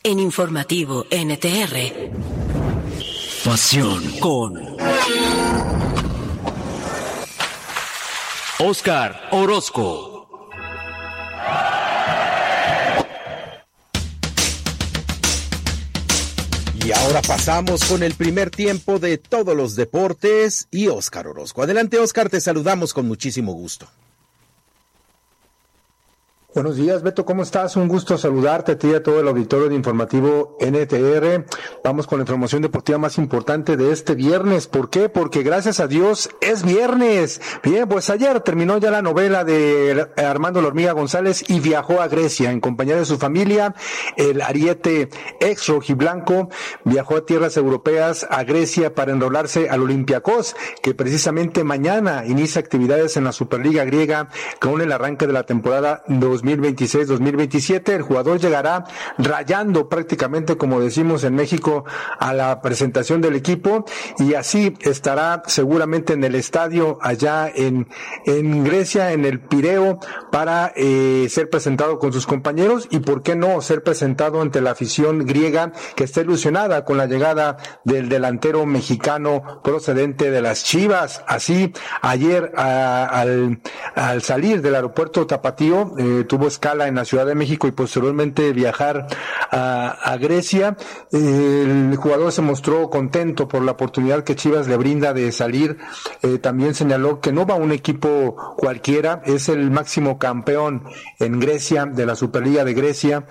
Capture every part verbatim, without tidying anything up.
En Informativo N T R. Pasión con Óscar Orozco. Y ahora pasamos con el primer tiempo de todos los deportes y Óscar Orozco. Adelante, Óscar, te saludamos con muchísimo gusto. Buenos días, Beto, ¿cómo estás? Un gusto saludarte a ti y a todo el auditorio de Informativo N T R. Vamos con la información deportiva más importante de este viernes. ¿Por qué? Porque gracias a Dios es viernes. Bien, pues ayer terminó ya la novela de Armando La Hormiga González y viajó a Grecia en compañía de su familia. El ariete ex rojiblanco viajó a tierras europeas, a Grecia, para enrolarse al Olympiacos, que precisamente mañana inicia actividades en la Superliga griega con el arranque de la temporada dos mil veintiséis dos mil veintisiete. El jugador llegará rayando prácticamente, como decimos en México, a la presentación del equipo, y así estará seguramente en el estadio allá en, en Grecia, en el Pireo, para eh, ser presentado con sus compañeros y, por qué no, ser presentado ante la afición griega, que está ilusionada con la llegada del delantero mexicano procedente de las Chivas. Así, ayer a, al, al salir del aeropuerto Tapatío, eh, tuvo escala en la Ciudad de México y posteriormente viajar a, a Grecia. El jugador se mostró contento por la oportunidad que Chivas le brinda de salir. Eh, también señaló que no va un equipo cualquiera, es el máximo campeón en Grecia, de la Superliga de Grecia,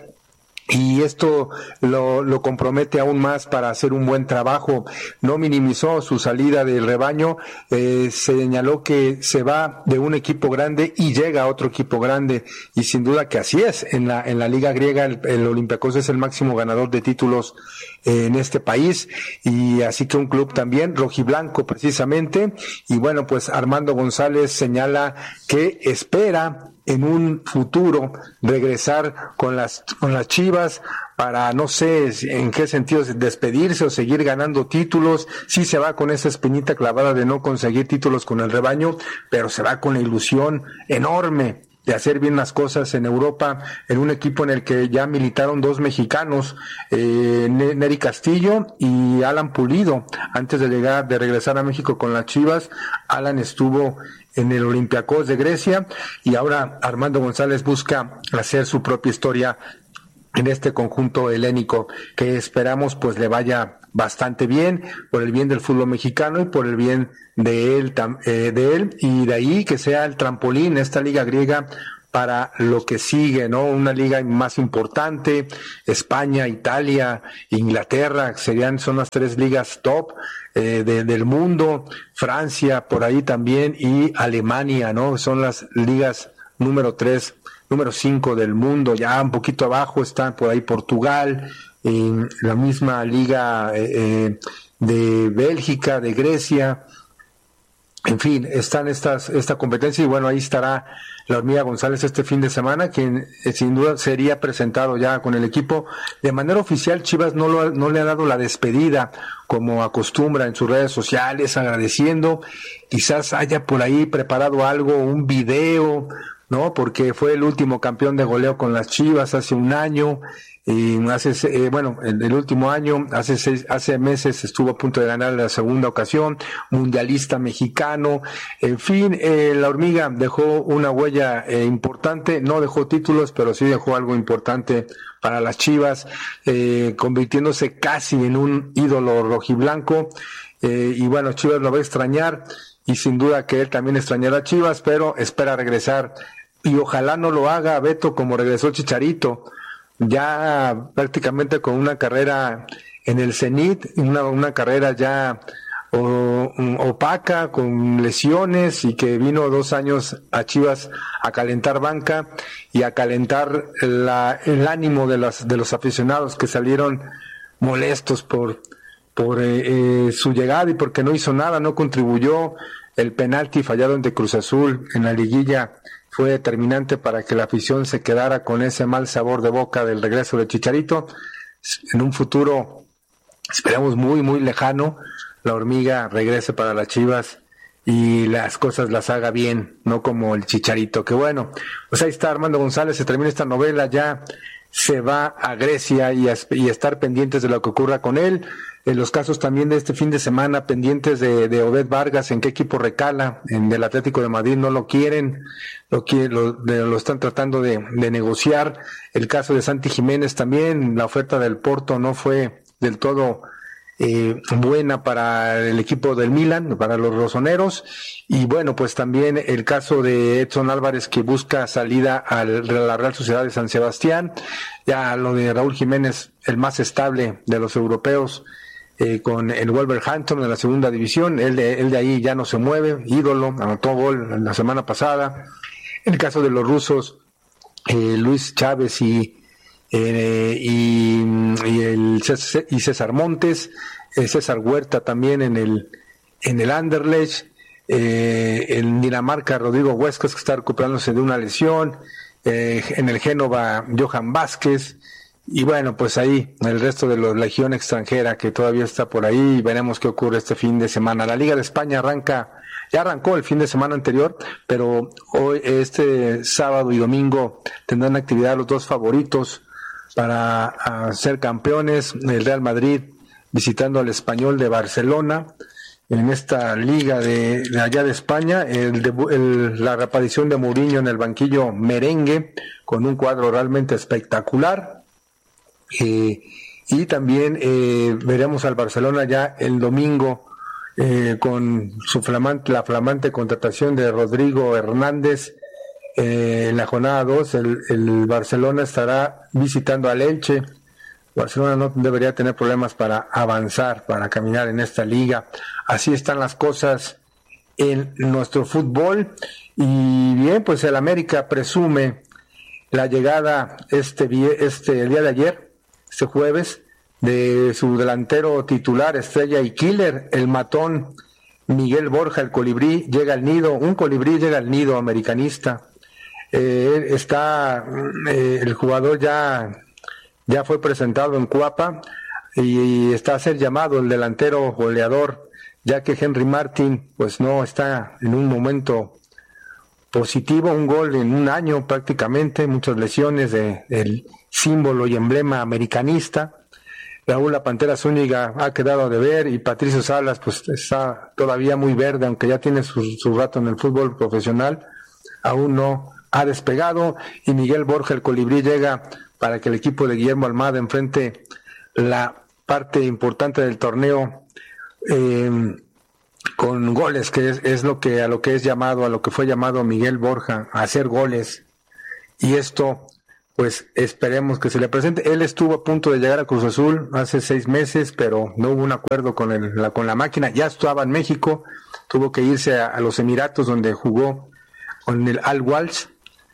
y esto lo, lo compromete aún más para hacer un buen trabajo. No minimizó su salida del rebaño, eh, señaló que se va de un equipo grande y llega a otro equipo grande, y sin duda que así es. En la en la liga griega el, el Olympiacos es el máximo ganador de títulos eh, en este país, y así que un club también rojiblanco precisamente. Y bueno, pues Armando González señala que espera en un futuro regresar con las con las Chivas para, no sé en qué sentido, despedirse o seguir ganando títulos. Sí se va con esa espinita clavada de no conseguir títulos con el rebaño, pero se va con la ilusión enorme de hacer bien las cosas en Europa, en un equipo en el que ya militaron dos mexicanos, eh, Nery Castillo y Alan Pulido. Antes de llegar, de regresar a México con las Chivas, Alan estuvo en el Olympiacos de Grecia, y ahora Armando González busca hacer su propia historia en este conjunto helénico, que esperamos pues le vaya bastante bien, por el bien del fútbol mexicano y por el bien de él, eh, de él y de ahí que sea el trampolín, esta liga griega, para lo que sigue, ¿no? Una liga más importante. España, Italia, Inglaterra, serían, son las tres ligas top eh, de, del mundo. Francia, por ahí también, y Alemania, ¿no? Son las ligas número tres, número cinco del mundo. Ya un poquito abajo está por ahí Portugal, en la misma liga eh, de Bélgica, de Grecia. En fin, están estas, esta competencia, y bueno, ahí estará La Hormiga González este fin de semana, quien eh, sin duda sería presentado ya con el equipo. De manera oficial, Chivas no, lo, no le ha dado la despedida como acostumbra en sus redes sociales, agradeciendo. Quizás haya por ahí preparado algo, un video, ¿no? Porque fue el último campeón de goleo con las Chivas hace un año. Y hace, eh, bueno, el, el último año, hace seis, hace meses estuvo a punto de ganar la segunda ocasión, mundialista mexicano. En fin, eh, La Hormiga dejó una huella eh, importante, no dejó títulos, pero sí dejó algo importante para las Chivas, eh, convirtiéndose casi en un ídolo rojiblanco. Eh, y bueno, Chivas lo va a extrañar, y sin duda que él también extrañará a Chivas, pero espera regresar, y ojalá no lo haga, Beto, como regresó Chicharito, ya prácticamente con una carrera en el cenit, una, una carrera ya o, opaca, con lesiones, y que vino dos años a Chivas a calentar banca y a calentar la, el ánimo de los, de los aficionados, que salieron molestos por, por eh, eh, su llegada, y porque no hizo nada, no contribuyó. El penalti fallado ante Cruz Azul en la liguilla fue determinante para que la afición se quedara con ese mal sabor de boca del regreso de Chicharito. En un futuro, esperamos muy, muy lejano, La Hormiga regrese para las Chivas y las cosas las haga bien, no como el Chicharito. Que bueno, pues ahí está Armando González, se termina esta novela ya se va a Grecia y a, y a estar pendientes de lo que ocurra con él. En los casos también de este fin de semana, pendientes de, de Obed Vargas, en qué equipo recala, en el Atlético de Madrid no lo quieren, lo, lo, de, lo están tratando de, de negociar. El caso de Santi Jiménez también, la oferta del Porto no fue del todo eh, buena para el equipo del Milan, para los rosoneros. Y bueno, pues también el caso de Edson Álvarez, que busca salida a la Real Sociedad de San Sebastián. Ya lo de Raúl Jiménez, el más estable de los europeos, Eh, con el Wolverhampton en la segunda división, él de, él de ahí ya no se mueve, ídolo, anotó gol la semana pasada. En el caso de los rusos, eh, Luis Chávez y, eh, y, y, el, y César Montes, eh, César Huerta también en el, en el Anderlecht, eh, en Dinamarca Rodrigo Huescas, que está recuperándose de una lesión, eh, en el Génova Johan Vázquez. Y bueno, pues ahí el resto de la legión extranjera que todavía está por ahí, y veremos qué ocurre este fin de semana. La Liga de España arranca, ya arrancó el fin de semana anterior, pero hoy, este sábado y domingo, tendrán actividad los dos favoritos para ser campeones, el Real Madrid visitando al Español de Barcelona. En esta liga de, de allá de España, el, el, la reaparición de Mourinho en el banquillo merengue, con un cuadro realmente espectacular. Eh, y también eh, veremos al Barcelona ya el domingo eh, con su flamante, la flamante contratación de Rodrigo Hernández. Eh, en la jornada dos el, el Barcelona estará visitando al Elche. Barcelona no debería tener problemas para avanzar, para caminar en esta liga. Así están las cosas en nuestro fútbol. Y bien, pues el América presume la llegada este, este el día de ayer, este jueves, de su delantero titular, estrella y killer, el matón Miguel Borja, el colibrí, llega al nido, un colibrí llega al nido americanista. Eh, está, eh, el jugador ya, ya fue presentado en Cuapa y está a ser llamado el delantero goleador, ya que Henry Martin pues no está en un momento positivo, un gol en un año prácticamente, muchas lesiones de, del símbolo y emblema americanista. Raúl La Pantera Zúñiga ha quedado de ver y Patricio Salas pues está todavía muy verde, aunque ya tiene su, su rato en el fútbol profesional, aún no ha despegado. Y Miguel Borja, el colibrí, llega para que el equipo de Guillermo Almada enfrente la parte importante del torneo eh, con goles, que es, es lo que a lo que es llamado, a lo que fue llamado Miguel Borja, a hacer goles. Y esto pues esperemos que se le presente. Él estuvo a punto de llegar a Cruz Azul hace seis meses, pero no hubo un acuerdo con el, la, con la máquina. Ya estaba en México, tuvo que irse a, a los Emiratos, donde jugó con el Al-Walsh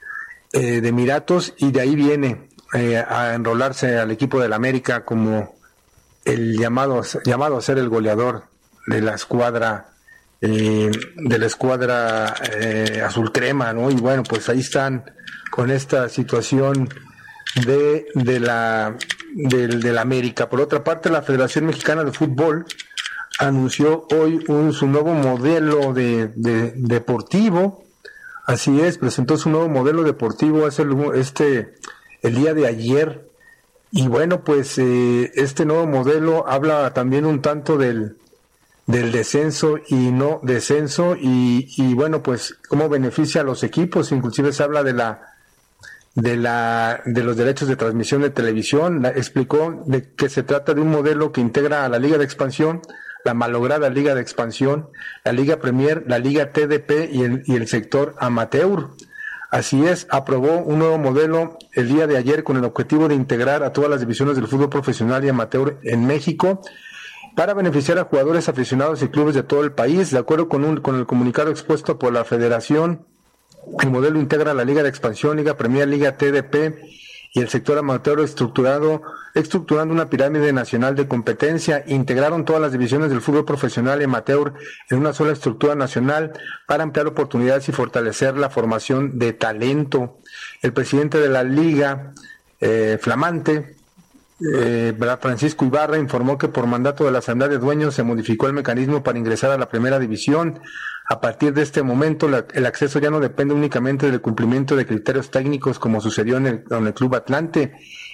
eh, de Emiratos, y de ahí viene eh, a enrolarse al equipo del América como el llamado, llamado a ser el goleador de la escuadra eh, de la escuadra eh, azul crema, ¿no? Y bueno, pues ahí están con esta situación de de la del del América. Por otra parte, la Federación Mexicana de Fútbol anunció hoy un su nuevo modelo de, de deportivo. Así es, presentó su nuevo modelo deportivo es el, este el día de ayer. Y bueno, pues eh, este nuevo modelo habla también un tanto del del descenso y no descenso, y, y bueno, pues cómo beneficia a los equipos. Inclusive se habla de la de la de los derechos de transmisión de televisión. La, explicó de que se trata de un modelo que integra a la Liga de Expansión, la malograda Liga de Expansión, la Liga Premier, la Liga T D P y el, y el sector amateur. Así es, aprobó un nuevo modelo el día de ayer con el objetivo de integrar a todas las divisiones del fútbol profesional y amateur en México, para beneficiar a jugadores, aficionados y clubes de todo el país. De acuerdo con, un, con el comunicado expuesto por la Federación, el modelo integra la Liga de Expansión, Liga Premier, Liga T D P y el sector amateur, estructurado, estructurando una pirámide nacional de competencia. Integraron todas las divisiones del fútbol profesional y amateur en una sola estructura nacional para ampliar oportunidades y fortalecer la formación de talento. El presidente de la Liga, eh, flamante, Eh, Francisco Ibarra, informó que por mandato de la Asamblea de Dueños se modificó el mecanismo para ingresar a la primera división. A partir de este momento, la, el acceso ya no depende únicamente del cumplimiento de criterios técnicos, como sucedió en el, en el Club Atlante,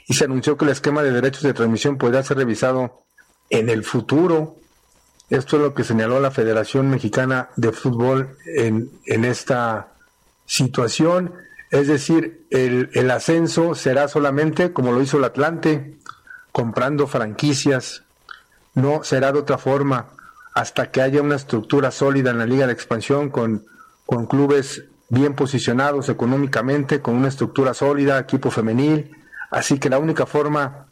y se anunció que el esquema de derechos de transmisión podría ser revisado en el futuro. Esto es lo que señaló la Federación Mexicana de Fútbol en, en esta situación. Es decir, el, el ascenso será solamente como lo hizo el Atlante, comprando franquicias. No será de otra forma hasta que haya una estructura sólida en la Liga de Expansión con, con clubes bien posicionados económicamente, con una estructura sólida, equipo femenil. Así que la única forma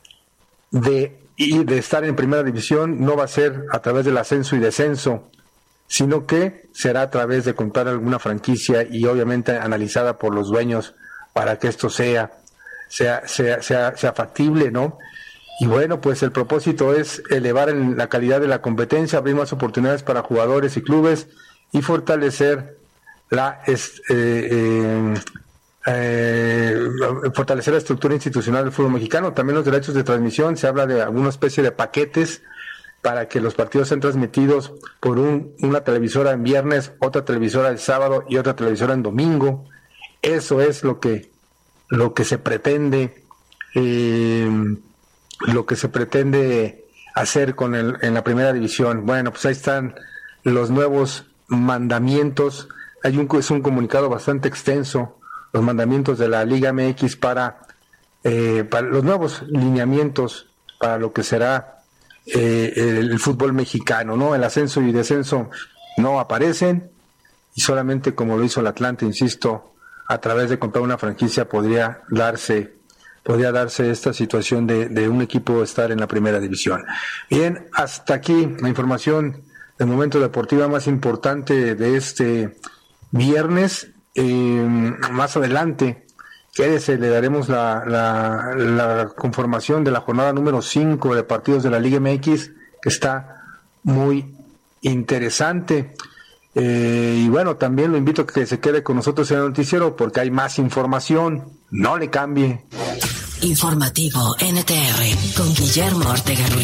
de, de estar en primera división no va a ser a través del ascenso y descenso, sino que será a través de comprar alguna franquicia y obviamente analizada por los dueños para que esto sea, sea, sea, sea, sea factible, ¿no? Y bueno, pues el propósito es elevar en la calidad de la competencia, abrir más oportunidades para jugadores y clubes y fortalecer la eh, eh, eh, fortalecer la estructura institucional del fútbol mexicano. También los derechos de transmisión, se habla de alguna especie de paquetes para que los partidos sean transmitidos por un, una televisora en viernes, otra televisora el sábado y otra televisora en domingo. Eso es lo que lo que se pretende eh, lo que se pretende hacer con el, en la primera división. Bueno, pues ahí están los nuevos mandamientos. Hay un, es un comunicado bastante extenso, los mandamientos de la Liga M X para, eh, para los nuevos lineamientos para lo que será eh, el, el fútbol mexicano, ¿no? El ascenso y descenso no aparecen y solamente como lo hizo el Atlante, insisto, a través de comprar una franquicia podría darse podría darse esta situación de, de un equipo estar en la primera división. Bien, hasta aquí la información del momento deportiva más importante de este viernes. Eh, más adelante, quédese, le daremos la, la, la conformación de la jornada número cinco de partidos de la Liga M X, que está muy interesante. Eh, y bueno, también lo invito a que se quede con nosotros en el noticiero porque hay más información. No le cambie. Informativo N T R con Guillermo Ortega Ruiz.